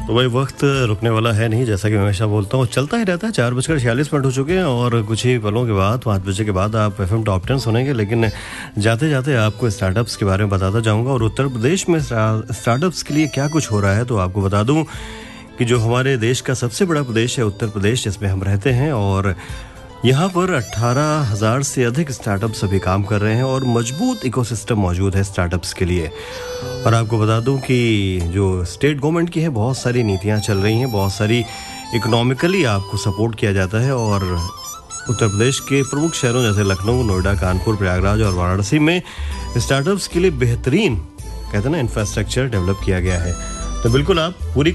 तो वही वक्त रुकने वाला है नहीं, जैसा कि मैं हमेशा बोलता हूँ, चलता ही रहता है। 4:46 हो चुके हैं और कुछ ही पलों के बाद 5 बजे के बाद आप FM टॉप 10 सुनेंगे। लेकिन जाते जाते आपको स्टार्टअप्स के बारे में बताता जाऊँगा और उत्तर प्रदेश में स्टार्टअप्स के लिए क्या कुछ हो रहा है। तो आपको बता दूँ कि जो हमारे देश का सबसे बड़ा प्रदेश है उत्तर प्रदेश, जिसमें हम रहते हैं, और यहाँ पर 18,000 से अधिक स्टार्टअप्स अभी काम कर रहे हैं और मजबूत इकोसिस्टम मौजूद है स्टार्टअप्स के लिए। और आपको बता दूं कि जो स्टेट गवर्नमेंट की है, बहुत सारी नीतियाँ चल रही हैं, बहुत सारी इकोनॉमिकली आपको सपोर्ट किया जाता है। और उत्तर प्रदेश के प्रमुख शहरों जैसे लखनऊ, नोएडा, कानपुर, प्रयागराज और वाराणसी में स्टार्टअप्स के लिए बेहतरीन, कहते हैं ना, इंफ्रास्ट्रक्चर डेवलप किया गया है। तो बिल्कुल आप पूरी